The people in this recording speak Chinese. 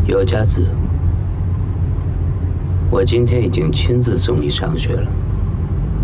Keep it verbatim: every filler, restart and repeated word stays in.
有家子，我今天已经亲自送你上学了。